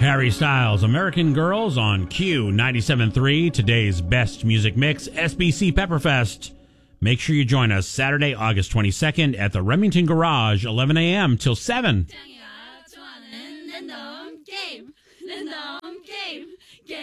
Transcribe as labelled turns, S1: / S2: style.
S1: Harry Styles, American Girls on Q 97.3, today's best music mix, SBC Pepperfest. Make sure you join us Saturday, August 22nd at the Remington Garage, 11 a.m. till 7.